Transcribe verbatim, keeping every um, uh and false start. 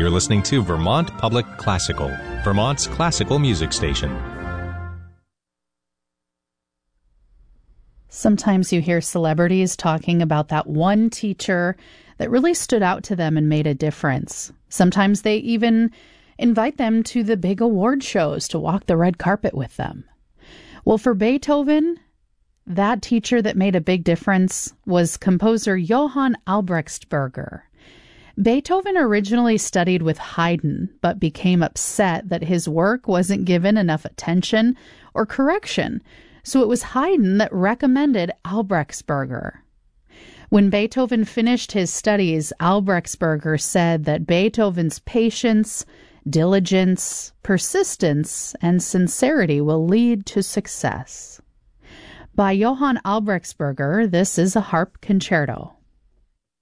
You're listening to Vermont Public Classical, Vermont's classical music station. Sometimes you hear celebrities talking about that one teacher that really stood out to them and made a difference. Sometimes they even invite them to the big award shows to walk the red carpet with them. Well, for Beethoven, that teacher that made a big difference was composer Johann Albrechtsberger. Beethoven originally studied with Haydn, but became upset that his work wasn't given enough attention or correction, so it was Haydn that recommended Albrechtsberger. When Beethoven finished his studies, Albrechtsberger said that Beethoven's patience, diligence, persistence, and sincerity will lead to success. By Johann Albrechtsberger, this is a harp concerto.